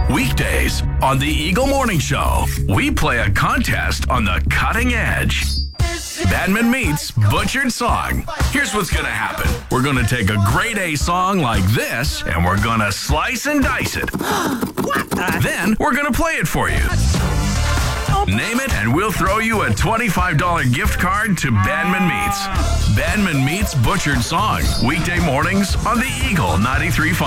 Weekdays on the Eagle Morning Show, we play a contest on the cutting edge. Badman meets Butchered Song. Here's what's going to happen. We're going to take a grade A song like this, and we're going to slice and dice it. Then we're going to play it for you. Name it, and we'll throw you a $25 gift card to Badman Meets. Badman Meets Butchered Song. Weekday mornings on the Eagle 93.5.